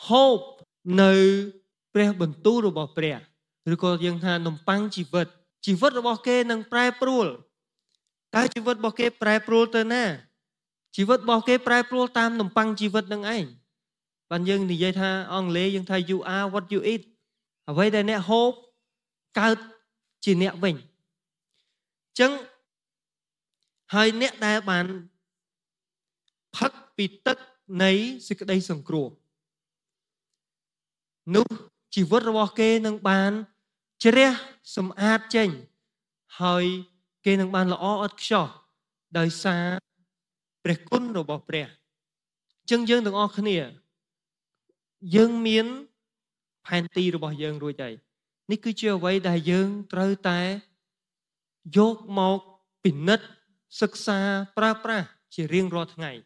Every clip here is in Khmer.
ហូបនៅព្រះបន្ទូលរបស់ព្រះឬក៏យើងថានំប៉័ងជីវិតរបស់គេនឹងប្រែប្រួលតើជីវិតរបស់គេប្រែប្រួលទៅណាជីវិតរបស់គេប្រែប្រួលតាមនំប៉័ងជីវិតនឹងឯងបានយើងនិយាយថាអង់គ្លេសយើងថា you are what you eat អ្វីដែលអ្នកហូបកើតជាអ្នកវិញអញ្ចឹងហើយអ្នកដែលបានផឹកពីទឹកនៃសេចក្តីសង្គ្រោះនោះជីវិតរបស់គេនឹងបានជ្រះសម្អាតចេញហើយគេនឹងបានល្អឥតខ្ចោះដោយសារព្រះគុណរបស់ព្រះអញ្ចឹងយើងទាំងអស់គ្នាយើងមានផែនទីរបស់យើងរួចហើយនេះគឺជាអ្វីដែលយើងត្រូវតែយកមកពិនិត្យសិក្សាប្រើប្រាស់ជារៀងរាល់ថ្ងៃ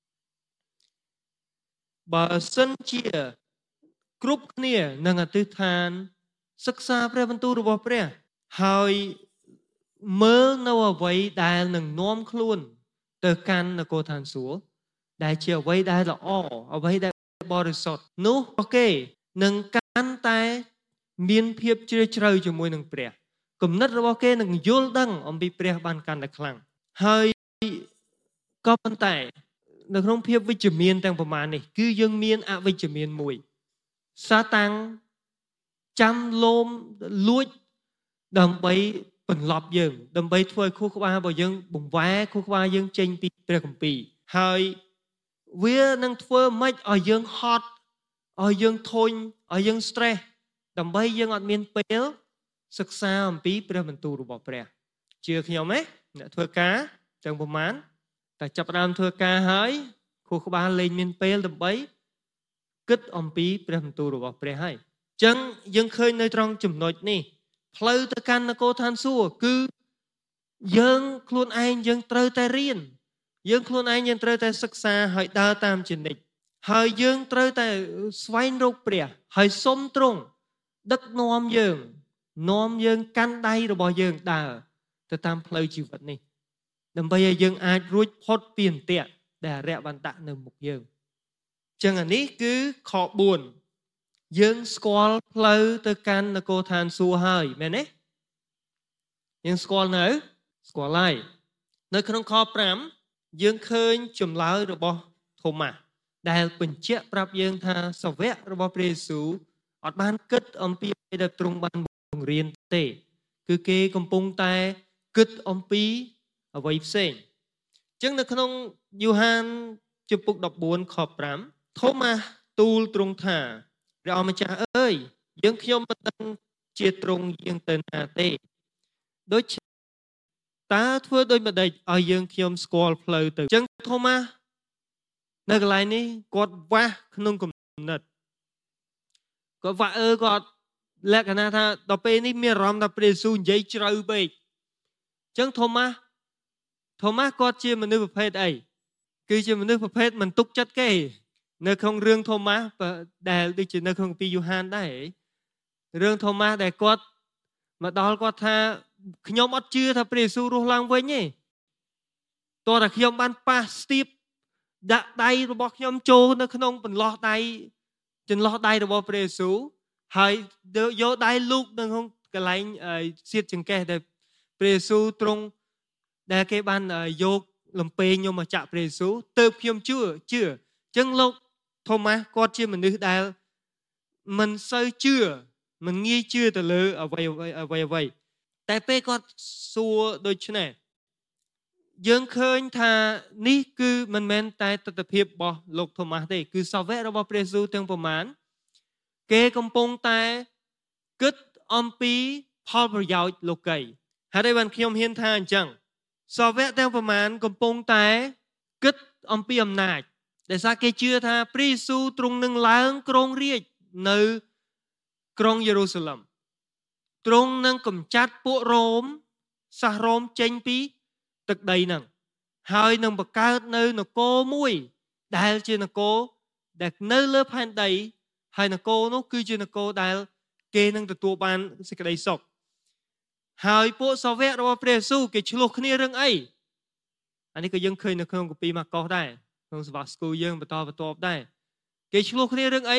បើសិនជាគ្រប់គ្នានឹងអធិដ្ឋានសិក្សាព្រះបន្ទូលរបស់ព្រះហើយមើលនៅអ្វីដែលនឹងនាំខ្លួនទៅកាន់នគរឋានសួគ៌ដែលជាអ្វីដែលល្អអ្វីដែលបរិសុទ្ធនោះគេនឹងកាន់តែមានភាពជ្រាលជ្រៅជាមួយនឹងព្រះគំនិតរបស់គេនឹងយល់ដឹងអំពីព្រះបានកាន់តែខ្លាំងហើយក៏ប៉ុន្តែនៅក្នុងភាពវិជ្ជមានទាំងប្រមាណនេះគឺយើងមានអវិជ្ជមានមួយសាតាំងចាំលោមលួចដើម្បីបន្លប់យើងដើម្បីធ្វើឲ្យខួរក្បាលរបស់យើងបង្វែរខួរក្បាលយើងចេញពីព្រះគម្ពីរហើយវានឹងធ្វើម៉េចឲ្យយើងហត់ឲ្យយើងធុញឲ្យយើង stress ដើម្បីយើងអត់មានពេលសិក្សាអំពីព្រះបន្ទូលរបស់ព្រះជឿខ្ញុំទេអ្នកធ្វើការទាំងប្រមាណតែចាប់ផ្ដើមធ្វើការហើយខួរក្បាលលែងមានពេលដើម្បីគិតអំពីព្រះបន្ទូលរបស់ព្រះហើយអញ្ចឹងយើងឃើញនៅត្រង់ចំណុចនេះផ្លូវទៅកាន់នគរឋានសួគ៌គឺយើងខ្លួនឯងយើងត្រូវតែរៀនយើងខ្លួនឯងយើងត្រូវតែសិក្សាហើយដើរតាមជានិច្ចហើយយើងត្រូវតែស្វែងរកព្រះហើយសុំទ្រង់ដឹកនាំយើងកាន់ដៃរបស់យើងដើរទៅតាមផ្លូវជីវិតនេះដើម្បីឲ្យយើងអាចរួចផុតពីអន្ទាក់ដែលអារក្សបានដាក់នៅមុខយើងអញ្ចឹងអានេះគឺខ4យើងស្គាល់ផ្លូវទៅកាន់នគរឋានសួគ៌ហើយមែនទេយើងស្គាល់ហើយនៅក្នុងខ5យើងឃើញចម្លើយរបស់ថូម៉ាស់ដែលបញ្ជាក់ប្រាប់យើងថាសាវករបស់ព្រះយេស៊ូវអត់បានគិតអំពីអ្វីដែលទ្រង់បានបង្រៀនទេគឺគេកំពុងតែគិតអំពីអ្វីផ្សេងអញ្ចឹងនៅក្នុងយូហានជំពូក14ខ5ថូម៉ាស់ទូលទ្រង់ថាព្រះអម្ចាស់អើយយើងខ្ញុំមិនដឹងជាទ្រង់យាងទៅណាទេដូចតើធ្វើដូចម្ដេចឲ្យយើងខ្ញុំស្គាល់ផ្លូវទៅអញ្ចឹងថូម៉ាស់នៅកន្លែងនេះគាត់វាស់ក្នុងគំនិតគាត់វាក់គាត់លក្ខណៈថាដល់ពេលនេះមានអារម្មណ៍ថាព្រះយេស៊ូវនិយាយជ្រៅពេកអញ្ចឹងថូម៉ាស់គាត់ជាមនុស្សប្រភេទអីគឺជាមនុស្សប្រភេទមិនទុកចិត្តគេនៅក្នុងរឿងថូម៉ាស់ដែលដូចជានៅក្នុងគម្ពីរយូហានដែររឿងថូម៉ាស់ដែលគាត់មកដល់គាត់ថាខ្ញុំអត់ជឿថាព្រះយេស៊ូវរស់ឡើងវិញទេតោះតែខ្ញុំបានប៉ះស្ទាបដាក់ដៃរបស់ខ្ញុំចូលនៅក្នុងចន្លោះដៃរបស់ព្រះយេស៊ូវហើយយកដៃលូកនៅក្នុងកន្លែងសៀតចង្កេះដែលព្រះយេស៊ូវទ្រង់ដែលគេបានយកលំពេងខ្ញុំមកចាក់ព្រះយេស៊ូវទើបខ្ញុំជឿអញ្ចឹងលោកថូម៉ាស់គាត់ជាមនុស្សដែលមិនសូវជឿមិនងាយជឿទៅលើអ្វីតែពេលគាត់សួរដូចនេះយើងឃើញថានេះគឺមិនមែនតែទស្សនវិជ្ជារបស់លោកថូម៉ាស់ទេគឺសាវករបស់ព្រះយេស៊ូវទាំងប្រមាណគេកំពុងតែគិតអំពីផលប្រយោជន៍លោកីហើយបានខ្ញុំហ៊ានថាអញ្ចឹងសាវកទាំងប្រមាណកំពុងតែគិតអំពីអំណាចដែលសារគេជឿថាព្រះយេស៊ូវទ្រង់នឹងឡើងគ្រងរាជ្យនៅក្រុងយេរូសាឡិមទ្រង់នឹងកម្ចាត់ពួករ៉ូមសាសរ៉ូមចេញពីទឹកដីហ្នឹងហើយនឹងបង្កើតនៅនគរមួយដែលជានគរដែលនៅលើផែនដីហើយនគរនោះគឺជានគរដែលគេនឹងទទួលបានសេចក្តីសុខហើយពួកសាវករបស់ព្រះយេស៊ូវគេឆ្លោះគ្នារឿងអីអានេះក៏យើងឃើញនៅក្នុងគម្ពីរម៉ាកុសដែរក្នុងសវស្គូយើងបន្តដែរគេឆ្លោះគ្នារឿងអី